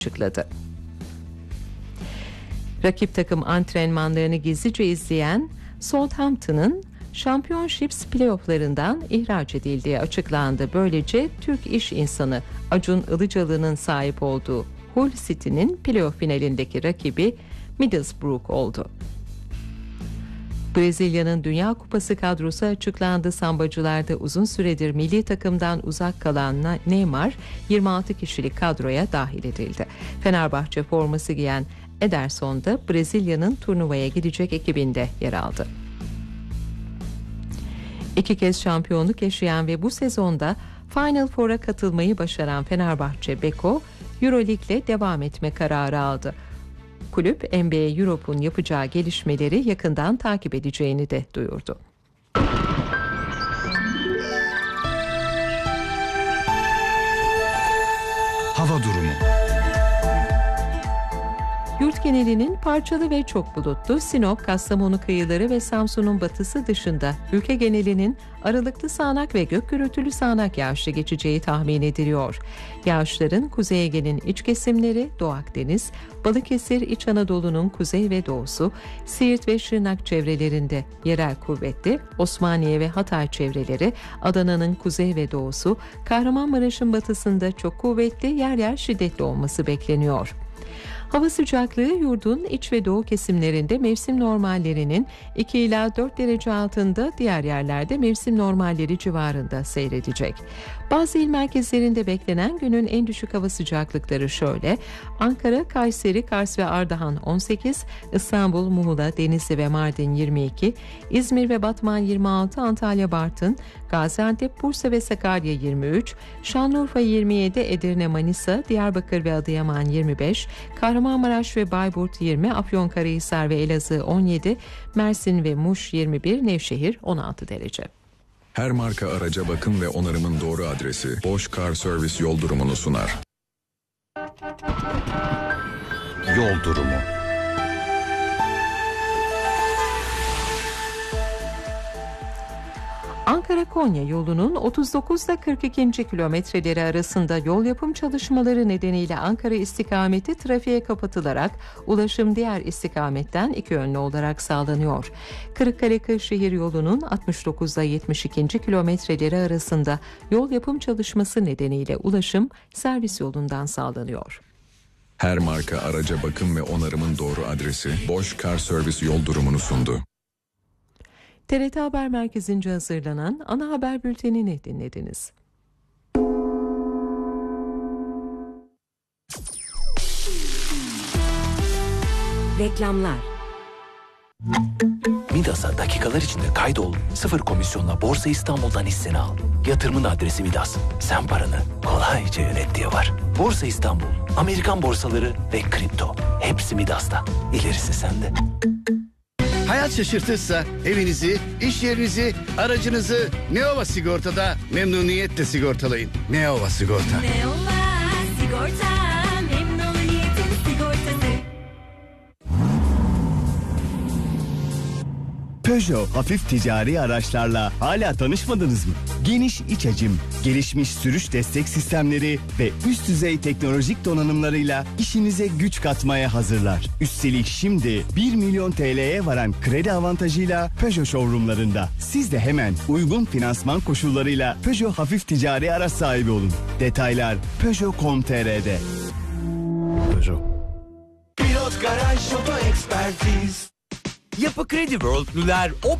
açıkladı. Rakip takım antrenmanlarını gizlice izleyen Southampton'ın Championships playofflarından ihraç edildiği açıklandı. Böylece Türk iş insanı Acun Ilıcalı'nın sahip olduğu Hull City'nin playoff finalindeki rakibi Middlesbrough oldu. Brezilya'nın Dünya Kupası kadrosu açıklandı. Sambacılarda uzun süredir milli takımdan uzak kalan Neymar 26 kişilik kadroya dahil edildi. Fenerbahçe forması giyen Ederson da Brezilya'nın turnuvaya gidecek ekibinde yer aldı. 2 kez şampiyonluk yaşayan ve bu sezonda Final Four'a katılmayı başaran Fenerbahçe Beko, Euroleague'le devam etme kararı aldı. Kulüp NBA Europe'un yapacağı gelişmeleri yakından takip edeceğini de duyurdu. Hava durumu. Yurt genelinin parçalı ve çok bulutlu, Sinop, Kastamonu kıyıları ve Samsun'un batısı dışında ülke genelinin aralıklı sağanak ve gök gürültülü sağanak yağışlı geçeceği tahmin ediliyor. Yağışların Kuzey Ege'nin iç kesimleri, Doğu Akdeniz, Balıkesir, İç Anadolu'nun kuzey ve doğusu, Siirt ve Şırnak çevrelerinde yerel kuvvetli, Osmaniye ve Hatay çevreleri, Adana'nın kuzey ve doğusu, Kahramanmaraş'ın batısında çok kuvvetli, yer yer şiddetli olması bekleniyor. Hava sıcaklığı yurdun iç ve doğu kesimlerinde mevsim normallerinin 2 ila 4 derece altında, diğer yerlerde mevsim normalleri civarında seyredecek. Bazı il merkezlerinde beklenen günün en düşük hava sıcaklıkları şöyle: Ankara, Kayseri, Kars ve Ardahan 18, İstanbul, Muğla, Denizli ve Mardin 22, İzmir ve Batman 26, Antalya, Bartın, Gaziantep, Bursa ve Sakarya 23, Şanlıurfa 27, Edirne, Manisa, Diyarbakır ve Adıyaman 25, Kahramanmaraş ve Bayburt 20, Afyonkarahisar ve Elazığ 17, Mersin ve Muş 21, Nevşehir 16 derece. Her marka araca bakım ve onarımın doğru adresi Bosch Car Service yol durumunu sunar. Yol durumu. Ankara-Konya yolunun 39 ile 42. kilometreleri arasında yol yapım çalışmaları nedeniyle Ankara istikameti trafiğe kapatılarak ulaşım diğer istikametten iki yönlü olarak sağlanıyor. Kırıkkale-Kırşehir yolunun 69 ile 72. kilometreleri arasında yol yapım çalışması nedeniyle ulaşım servis yolundan sağlanıyor. Her marka araca bakım ve onarımın doğru adresi Bosch Car Service yol durumunu sundu. TRT Haber Merkezi'nce hazırlanan ana haber bültenini dinlediniz. Reklamlar. Midas'a dakikalar içinde kaydol, 0 komisyonla Borsa İstanbul'dan hisseni al. Yatırımın adresi Midas. Sen paranı kolayca yönet diye var. Borsa İstanbul, Amerikan borsaları ve kripto. Hepsi Midas'ta. İlerisi sende. Hayat şaşırtırsa evinizi, iş yerinizi, aracınızı Neova Sigorta'da memnuniyetle sigortalayın. Neova Sigorta. Neova Sigorta, memnuniyetin sigortası. Peugeot hafif ticari araçlarla hala tanışmadınız mı? Geniş iç hacim, gelişmiş sürüş destek sistemleri ve üst düzey teknolojik donanımlarıyla işinize güç katmaya hazırlar. Üstelik şimdi 1 milyon TL'ye varan kredi avantajıyla Peugeot showroomlarında. Siz de hemen uygun finansman koşullarıyla Peugeot hafif ticari araç sahibi olun. Detaylar Peugeot.com.tr'de. Peugeot. Pilot Garaj Oto Ekspertiz. Yapı Kredi World'lüler